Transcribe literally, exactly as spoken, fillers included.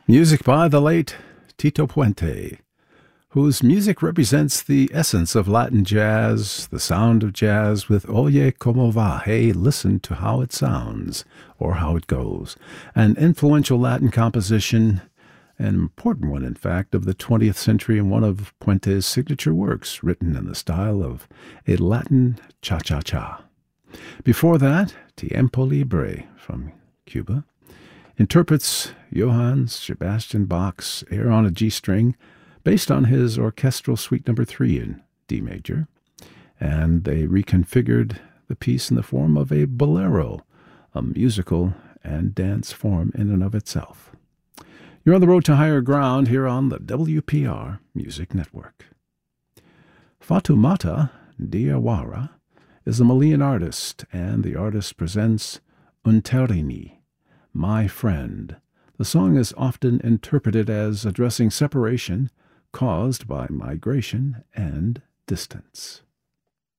Music by the late Tito Puente, whose music represents the essence of Latin jazz, the sound of jazz with Oye Como Va, hey, listen to how it sounds, or how it goes, an influential Latin composition, an important one, in fact, of the twentieth century and one of Puente's signature works, written in the style of a Latin cha-cha-cha. Before that, Tiempo Libre from Cuba interprets Johann Sebastian Bach's Air on a G string, based on his orchestral suite number three in D major, and they reconfigured the piece in the form of a bolero, a musical and dance form in and of itself. You're on the road to higher ground here on the W P R Music Network. Fatoumata Diawara is a Malian artist, and the artist presents Unterini, My Friend. The song is often interpreted as addressing separation caused by migration and distance.